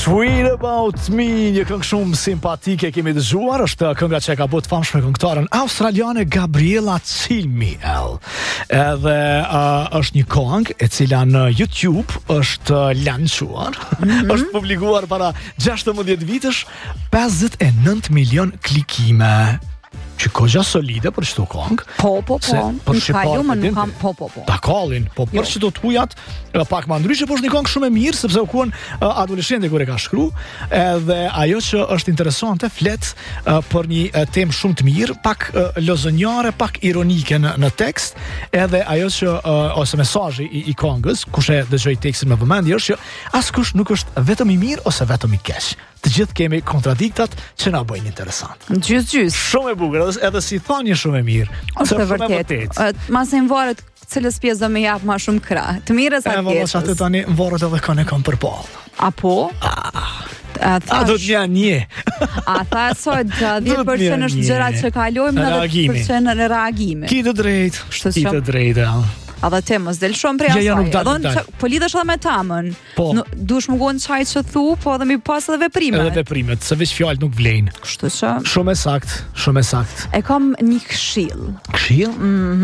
Sweet About Me, një këngë shumë simpatike kemi dëgjuar, është kënga që ka bërë të famshme këngëtaren australiane Gabriela Cilmiel. Edhe është një këngë e cila në YouTube është lançuar, është publikuar para 16 vitësh, 59 milion klikime. Që kohë solide për çdo këngë. Po. Për Ta kallin, po për çdo tujat pak më ndryshe, por është një këngë shumë e mirë sepse u kuan adoleshente kur e ka shkruar, edhe ajo që është interesante flet për një temë shumë të mirë, pak lozonjare, pak ironike në tekst, edhe ajo që ose mesazhi i këngës, kush e dëgjoi tekstin me vëmendje, është që askush nuk është vetëm i mirë ose vetëm i keq. Të gjithë kemi kontradiktat që na bëjnë interesant. Gjys. Shumë e bukur, edhe si thonje shumë e mirë. Është vërtet. Mase në varet cilës pjesë do më jap më shumë krah. Të mirës atë pjesës. Atë tani varet edhe kanë për ball. Apo? A do të janë një. A tha sot 10% është gjërat që kalojmë, 90% në reagime. Ki të drejtë. A dhe te mos del shumë prej asaj. Po lidhesh edhe me tamën. Dush më gonë qaj që thu, po edhe mi pas edhe veprimet. Edhe veprimet, se veç fjalët nuk vlejnë. Kështu që Shumë e sakt. E kam një këshill. Këshill?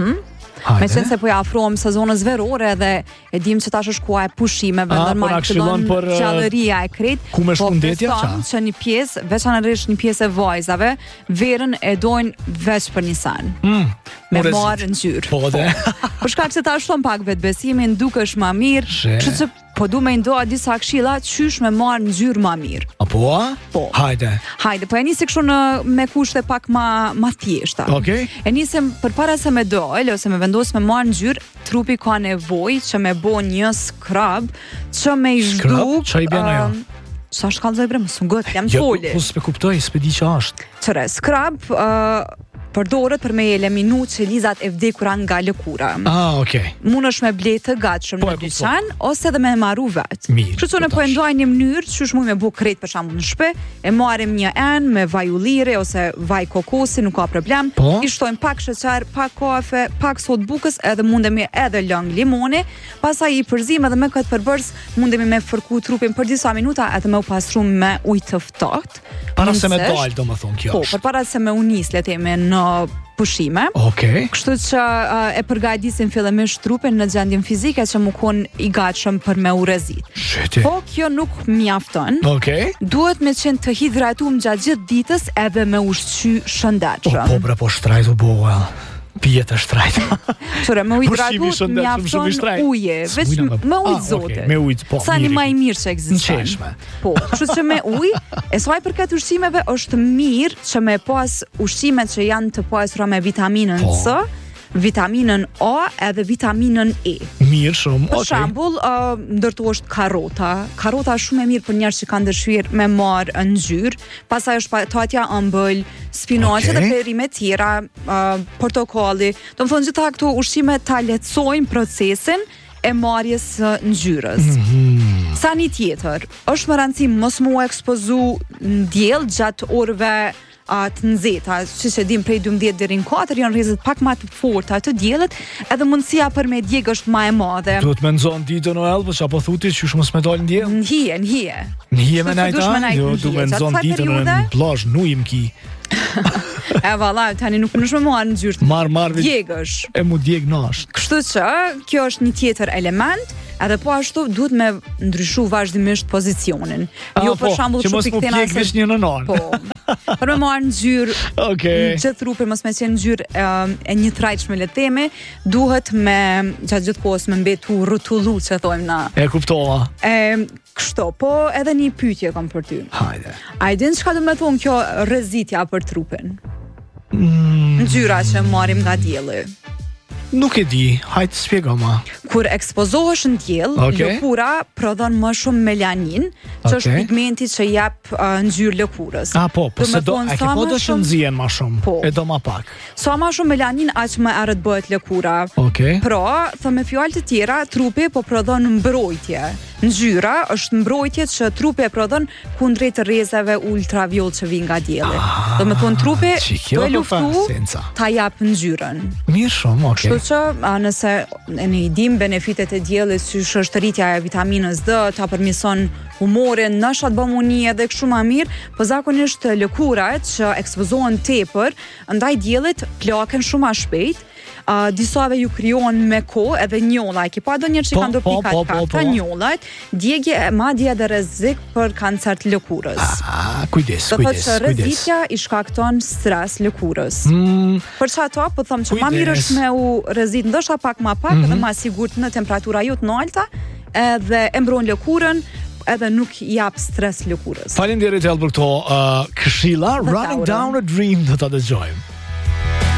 Me qenë se po ja afrohem sezonës verore dhe e dim që tash është koha e pushimeve, normal fillon gjallëria e krejt. Ku me shkundetja qa? Që një pjesë, veçanërisht një pjesë e vajzave, verën e dojnë veç për një sen. Me marë ngjyrë. Po dhe. Për shkak se tash thon pak vetbesimin, dukesh më mirë, kështu që po du me ndoa disa këshilla qysh me marë ngjyrë më mirë. Apo? Po. Hajde, po e nisi kështu me kushte pak ma thjeshta. Okej. E nisim përpara se me dojë ose me vendos me marë ngjyrë, trupi ka nevojë që me bo një scrub që me i zhduk. Çfarë i bën ajo? Sa shkallëzoj bre, më sungot, jam foli. Po s'pe kuptoj, s'pe di që është. Qëre, scrub përdoret për me eliminu qelizat e vdekura nga lëkura. Okej. Mund është me ble të gatshëm në dyqan ose edhe me marru vetë. Mirë. Kështu ne po e ndajmë një mënyrë që është mund me bu krejt për shembull në shtëpi, e marrim një enë me vaj ulliri ose vaj kokosi, nuk ka problem. I shtojmë pak sheqer, pak kafe, pak sodë bukës, edhe mundemi edhe lëng limoni, pastaj i përzim edhe me këtë përbërës mundemi me fërku trupin për disa minuta edhe me u pastru me ujë të ftohtë. Para se me dalë, domethënë kjo është. Po, përpara se me unis, le të themi, në pushime. Okej. Kështu që e përgatisim fillimisht trupin në gjendjen fizike që mu kon i gatshëm për me urezit. Po kjo nuk mjafton. Okej. Duhet me qenë të hidratuar gjatë gjithë ditës edhe me ushqy shëndetshëm. Po shtrajtu boa. Pijet e shtrajta. Qëre, me ujë dratu mjafton uje. Veç me ujë zote. Me ujë, po. Sa një ma i mirë që ekziston. Në qeshme. Po, kështu që me ujë, e saj përket ushqimeve është mirë që me pas ushqimet që janë të pasura me vitaminën C, vitaminën A edhe vitaminën E. Mirë shumë, Për shembull, ndërto është karota. Karota është shumë e mirë për njerëz që kanë dëshirë me marë ngjyrë. Pastaj është patatja ëmbël, spinaqi dhe perime tjera, portokalli. Domethënë gjitha këto ushqime ta lehtësojnë procesin e marrjes së ngjyrës. Sa një tjetër, është më rëndësi mos mu ekspozu në diell gjatë orëve të nxehta, siç e dim prej 12 deri në 4 janë rrezet pak më të forta të diellit, edhe mundësia për me djeg është më e madhe. Duhet me nxon ditën o ellë, çapo thuti që mos me dal në diell? Nhije. Nhije me najta? Jo, du me nxon ditën në plazh, nujim ki. E valla, tani nuk më shumë marrë në gjyrë. Marrë djegësh. E mu djeg nasht. Kështu që, kjo është një tjetër element, edhe po ashtu duhet me ndryshu vazhdimisht pozicionin. Jo për shembull që mos mu pjek vesh një në nanë. Po. Për me marrë ngjyrë, në gjithë trupin mos me qenë ngjyrë e një trajtshme le të themi, duhet me gjatë gjithë kohës me mbetu rrotullu që thojmë na. E kuptova. Kështu, po edhe një pyetje kam për ty. Hajde. A i din çka do të thonë kjo rrezitja për trupin? Ngjyra që marrim nga dielli. Nuk e di, hajtë spjego ma. Kur ekspozohesh në diell, lëkura prodhon më shumë melanin, që është pigmenti që jep ngjyrë lëkurës. Po, se do, a ke po do që nxien ma shumë, e do ma pak. Sa ma shumë melanin, aq më erët bëhet lëkura. Pra, thë me fjalë të tjera, trupi po prodhon mbrojtje. Ngjyra është mbrojtje që trupi e prodhon kundrejt rrezave ultraviolet që vijnë nga dielli. Do të thonë trupi do e luftu ta jap ngjyrën. Mirë shumë, Kështu Kështu që nëse ne i dim benefitet e diellit, si është rritja e vitaminës D, ta përmirëson humorin, nëshat bëm uni edhe kështu më mirë, po zakonisht lëkurat që ekspozohen tepër ndaj diellit plaken shumë më shpejt. Disave ju krijon me kohë edhe njolla, e ki pa do njerë që kanë do pika njollat, djegje madje edhe rrezik për kancer të lëkurës. Kujdes. Do thotë që rrezikja i shkakton stres lëkurës. Për çato po them që më mirë është me u rrezit ndoshta pak më pak edhe më sigurt në temperatura jo të larta, edhe e mbron lëkurën edhe nuk jap stres lëkurës. Faleminderit për këto këshilla. Running Down a Dream do ta dëgjojmë.